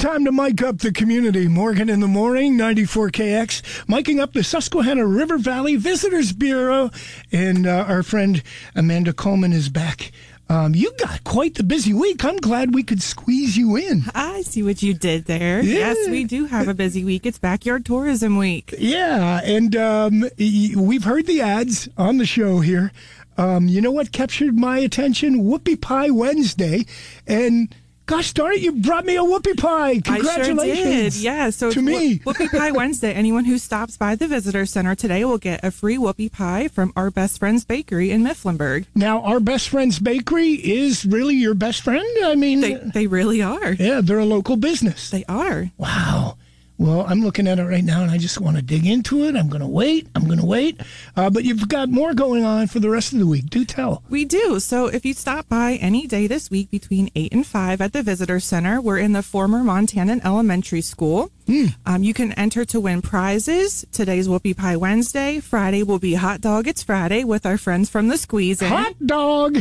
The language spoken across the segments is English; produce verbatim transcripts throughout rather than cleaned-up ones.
time to mic up the community. Morgan in the morning, ninety-four K X, miking up the Susquehanna River Valley Visitors Bureau. And uh, our friend Amanda Coleman is back. Um, you got quite the busy week. I'm glad we could squeeze you in. I see what you did there. Yeah. Yes, we do have a busy week. It's Backyard Tourism Week. Yeah, and um, we've heard the ads on the show here. Um, you know what captured my attention? Whoopie Pie Wednesday. And gosh darn it, you brought me a whoopie pie. Congratulations. I sure did. Yeah, so to me. Whoopie Pie Wednesday. Anyone who stops by the Visitor Center today will get a free whoopie pie from Our Best Friends Bakery in Mifflinburg. Now, Our Best Friends Bakery is really your best friend? I mean, they, they really are. Yeah, they're a local business. They are. Wow. Well, I'm looking at it right now, and I just want to dig into it. I'm going to wait. I'm going to wait. Uh, but you've got more going on for the rest of the week. Do tell. We do. So if you stop by any day this week between eight and five at the Visitor Center, we're in the former Montanan Elementary School. Mm. Um, you can enter to win prizes. Today's Whoopie Pie Wednesday. Friday will be Hot Dog It's Friday with our friends from the Squeeze-In. Hot dog!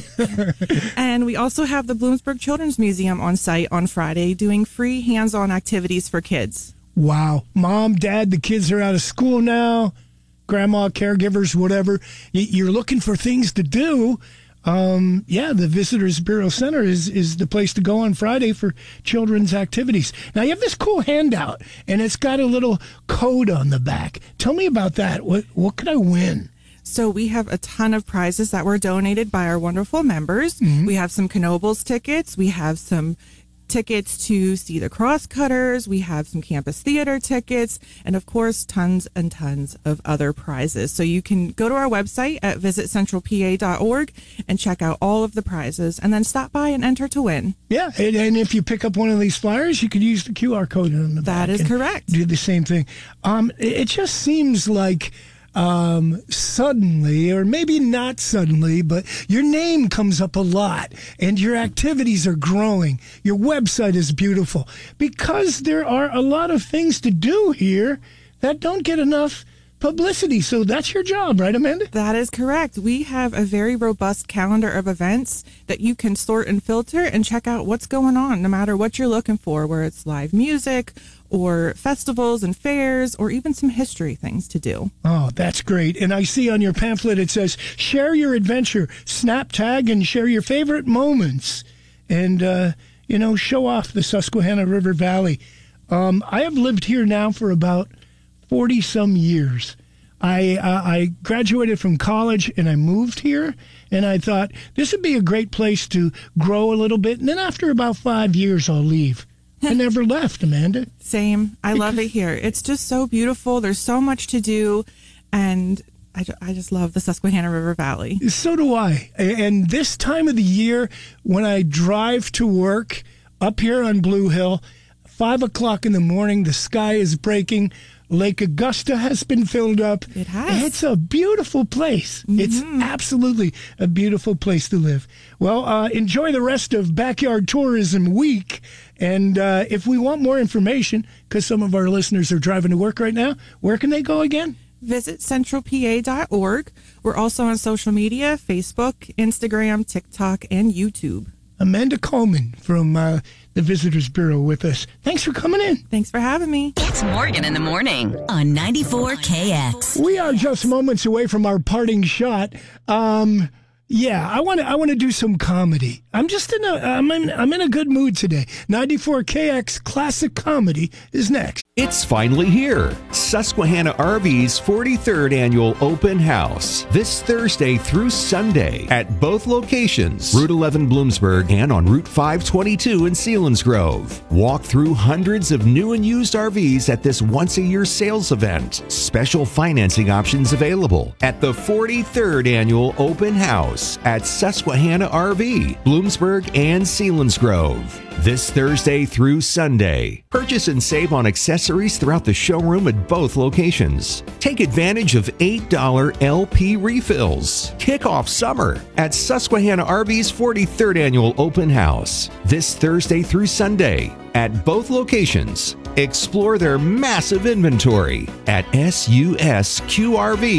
And we also have the Bloomsburg Children's Museum on site on Friday doing free hands-on activities for kids. Wow. Mom, Dad, the kids are out of school now. Grandma, caregivers, whatever. You're looking for things to do. Um, yeah, the Visitors Bureau Center is, is the place to go on Friday for children's activities. Now, you have this cool handout, and it's got a little code on the back. Tell me about that. What, what could I win? So we have a ton of prizes that were donated by our wonderful members. Mm-hmm. We have some Knoebels tickets. We have some tickets to see the Crosscutters. We have some campus theater tickets, and of course tons and tons of other prizes. So you can go to our website at visit central p a dot org and check out all of the prizes, and then stop by and enter to win. Yeah, and, and if you pick up one of these flyers, you could use the Q R code on the back. That is correct. Do the same thing. Um, it just seems like Um, suddenly, or maybe not suddenly, but your name comes up a lot and your activities are growing. Your website is beautiful because there are a lot of things to do here that don't get enough publicity. So that's your job, right, Amanda? That is correct. We have a very robust calendar of events that you can sort and filter and check out what's going on, no matter what you're looking for, where it's live music or festivals and fairs or even some history things to do. Oh, that's great. And I see on your pamphlet it says, share your adventure, snap tag, and share your favorite moments. And, uh, you know, show off the Susquehanna River Valley. Um, I have lived here now for about forty-some years. I uh, I graduated from college and I moved here, and I thought this would be a great place to grow a little bit. And then after about five years, I'll leave. I never left, Amanda. Same. I love it here. It's just so beautiful. There's so much to do, and I, I just love the Susquehanna River Valley. So do I. And this time of the year, when I drive to work up here on Blue Hill, five o'clock in the morning, the sky is breaking. Lake Augusta has been filled up. It has. It's a beautiful place. Mm-hmm. It's absolutely a beautiful place to live. Well, uh, enjoy the rest of Backyard Tourism Week. And uh, if we want more information, because some of our listeners are driving to work right now, where can they go again? Visit central p a dot org. We're also on social media, Facebook, Instagram, TikTok, and YouTube. Amanda Coleman from uh, the Visitors Bureau with us. Thanks for coming in. Thanks for having me. It's Morgan in the morning on ninety-four K X. We are just moments away from our parting shot. Um, yeah, I want to. I want to do some comedy. I'm just in a. I'm in. I'm in a good mood today. ninety-four K X Classic Comedy is next. It's finally here. Susquehanna R V's forty-third Annual Open House. This Thursday through Sunday at both locations, Route eleven Bloomsburg and on Route five twenty-two in Selinsgrove. Walk through hundreds of new and used R Vs at this once-a-year sales event. Special financing options available at the forty-third Annual Open House at Susquehanna R V, Bloomsburg and Selinsgrove. This Thursday through Sunday. Purchase and save on accessories throughout the showroom at both locations. Take advantage of eight dollars L P refills. Kick off summer at Susquehanna R V's forty-third Annual Open House. This Thursday through Sunday at both locations. Explore their massive inventory at S U S Q R V.